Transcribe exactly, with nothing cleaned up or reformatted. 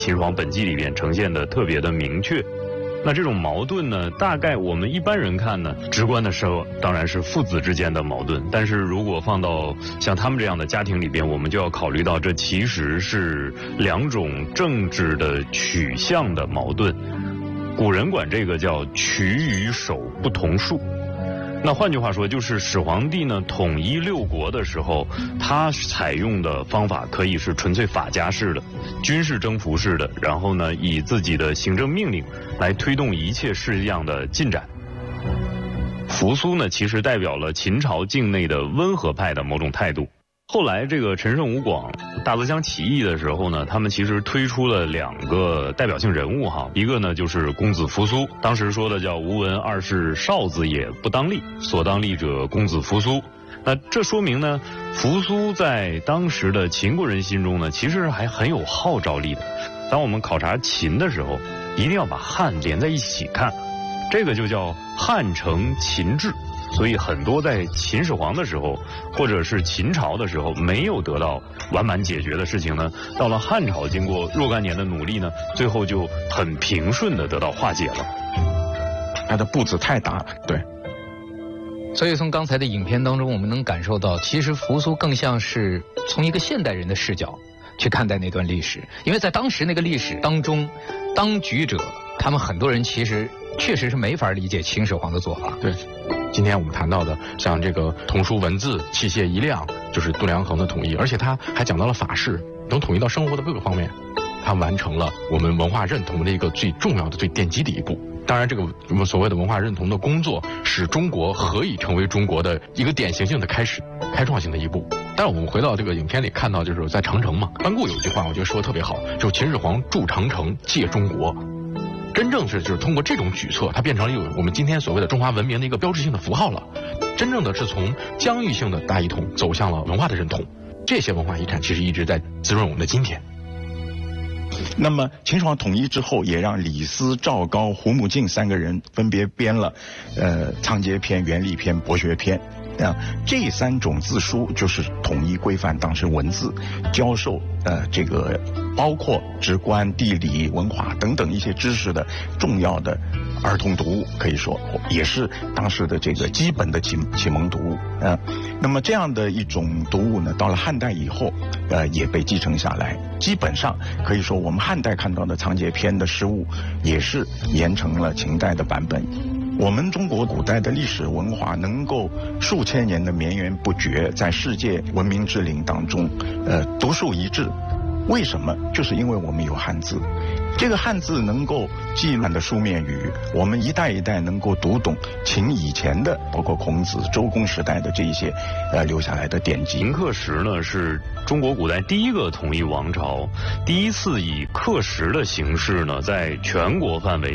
秦始皇本纪里边呈现的特别的明确。那这种矛盾呢，大概我们一般人看呢，直观的说当然是父子之间的矛盾。但是如果放到像他们这样的家庭里边，我们就要考虑到这其实是两种政治的取向的矛盾。古人管这个叫取与守不同术。那换句话说，就是始皇帝呢统一六国的时候，他采用的方法可以是纯粹法家式的、军事征服式的，然后呢以自己的行政命令来推动一切事项的进展。扶苏呢其实代表了秦朝境内的温和派的某种态度。后来这个陈胜吴广大泽乡起义的时候呢，他们其实推出了两个代表性人物哈，一个呢就是公子扶苏，当时说的叫吾闻二世少子也不当立，所当立者公子扶苏。那这说明呢，扶苏在当时的秦国人心中呢，其实还很有号召力的。当我们考察秦的时候，一定要把汉连在一起看，这个就叫汉承秦制。所以很多在秦始皇的时候，或者是秦朝的时候没有得到完满解决的事情呢，到了汉朝经过若干年的努力呢，最后就很平顺的得到化解了。 它的步子太大了，对。 所以从刚才的影片当中，我们能感受到，其实扶苏更像是从一个现代人的视角去看待那段历史，因为在当时那个历史当中，当局者他们很多人其实确实是没法理解秦始皇的做法。 对。今天我们谈到的像这个童书文字器械一量，就是度量衡的统一，而且他还讲到了法式，能统一到生活的各个方面，他完成了我们文化认同的一个最重要的最奠基的一步。当然这个我们所谓的文化认同的工作，使中国何以成为中国的一个典型性的开始开创性的一步。但是我们回到这个影片里看到，就是在长城嘛，班固有一句话我觉得说的特别好，就是秦始皇筑长城借中国。真正是就是通过这种举措，它变成了有我们今天所谓的中华文明的一个标志性的符号了。真正的是从疆域性的大一统走向了文化的认同，这些文化遗产其实一直在滋润我们的今天。 那么秦始皇统一之后，也让李斯、赵高、胡穆敬三个人分别编了呃仓颉篇、元历篇、博学篇。啊，这三种字书就是统一规范当时文字教授呃这个包括直观、地理、文化等等一些知识的重要的儿童读物，可以说也是当时的这个基本的启启蒙读物。呃，那么这样的一种读物呢，到了汉代以后，呃也被继承下来。基本上可以说，我们汉代看到的仓颉篇的诗物，也是沿承了秦代的版本。我们中国古代的历史文化能够数千年的绵延不绝，在世界文明之林当中，呃，独树一帜。为什么？就是因为我们有汉字。这个汉字能够记录的书面语，我们一代一代能够读懂秦以前的，包括孔子、周公时代的这一些呃留下来的典籍。 秦刻石呢，是中国古代第一个统一王朝，第一次以刻石的形式呢，在全国范围